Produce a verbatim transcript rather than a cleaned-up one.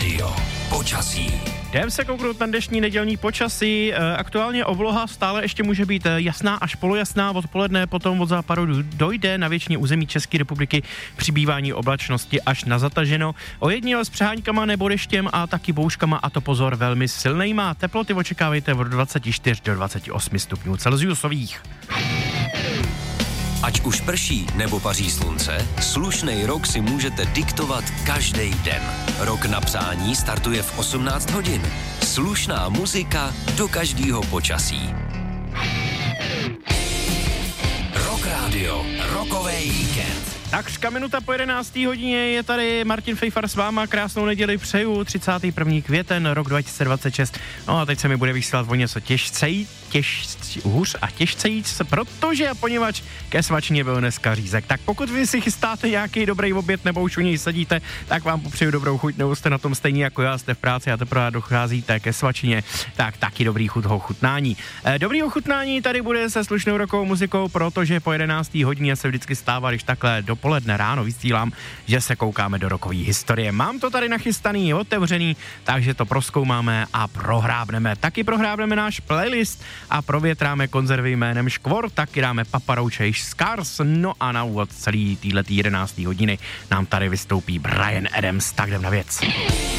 rádio. Počasí. Jdem se kouknout na dnešní nedělní počasí. Aktuálně obloha stále ještě může být jasná až polojasná. Odpoledne potom od západu dojde na většině území České republiky přibývání oblačnosti až na zataženo. Ojediněle s přeháňkama nebo deštěm a taky bouřkama, a to pozor velmi silnejma. Teploty očekávejte od dvacet čtyři do dvacet osm stupňů celsiusových. Ať už prší nebo paří slunce, slušnej rok si můžete diktovat každý den. Rok na přání startuje v osmnáct hodin. Slušná muzika do každého počasí. Rock Radio, rokovej víkend. Takřka minuta po jedenácté hodině je tady Martin Fejfar s váma. Krásnou neděli přeju, třicátý první květen, rok dva tisíce dvacet šest. No a teď se mi bude vysílat o něco těžcej, těž, hůř a těžcejíc, protože a poněvadž ke svačině byl dneska řízek. Tak pokud vy si chystáte nějaký dobrý oběd nebo už u něj sedíte, tak vám popřeju dobrou chuť, nebo jste na tom stejně jako já, jste v práci a teprve docházíte ke svačině, tak taky dobrý chuť ho chutnání. E, dobrý ochutnání tady bude se slušnou rokovou muzikou, protože po jedenácté hodině se vždycky stává, když takhle dopoledne ráno vysílám, že se koukáme do rokové historie. Mám to tady nachystaný, otevřený, takže to prozkoumáme a prohrábneme. Taky prohrábneme náš playlist a provětráme konzervy jménem Škvor, taky dáme Papa Roach Scars, no a na úvod celý týhletý jedenácté hodiny nám tady vystoupí Bryan Adams, tak jdem na věc.